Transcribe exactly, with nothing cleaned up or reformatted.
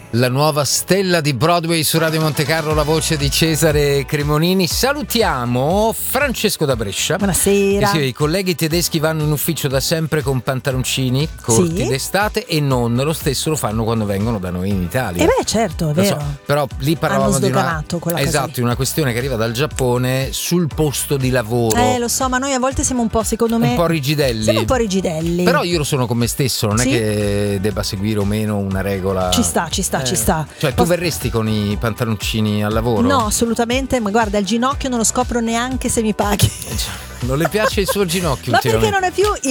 La nuova stella di Broadway su Radio Monte Carlo, la voce di Cesare Cremonini. Salutiamo Francesco da Brescia. Buonasera. Sì, i colleghi tedeschi vanno in ufficio da sempre con pantaloncini corti sì. d'estate e non lo stesso lo fanno quando vengono da noi in Italia. Eh beh, certo, è vero. So, però lì parlavamo di una, quella esatto, cosa una questione che arriva dal Giappone sul posto di lavoro. Eh, lo so, ma noi a volte siamo un po', secondo me, un po' rigidelli. Siamo un po' rigidelli. Però io lo sono con me stesso, non sì? è che debba seguire o meno una regola. Ci sta, ci sta. Eh, ci sta. Cioè tu verresti con i pantaloncini al lavoro? No, assolutamente, ma guarda, il ginocchio non lo scopro neanche se mi paghi. Non le piace il suo ginocchio? Ma perché non è più